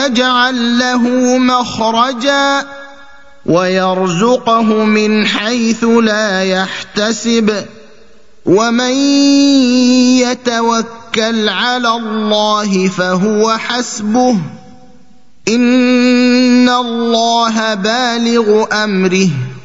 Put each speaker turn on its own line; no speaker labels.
ويجعل له مخرجا ويرزقه من حيث لا يحتسب ومن يتوكل على الله فهو حسبه إن الله بالغ أمره